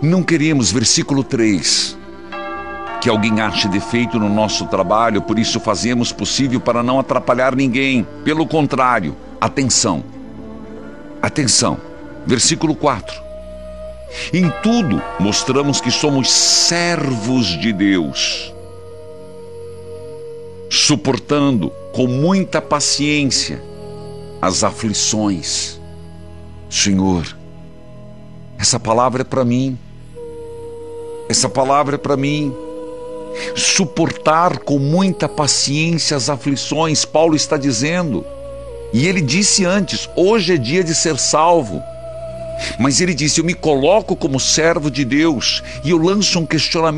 Não queremos, versículo 3, que alguém ache defeito no nosso trabalho, por isso fazemos possível para não atrapalhar ninguém. Pelo contrário, atenção, versículo 4. Em tudo mostramos que somos servos de Deus, suportando com muita paciência as aflições. Senhor, essa palavra é para mim. Essa palavra é para mim. Suportar com muita paciência as aflições, Paulo está dizendo. E ele disse antes, hoje é dia de ser salvo. Mas ele disse, eu me coloco como servo de Deus e eu lanço um questionamento.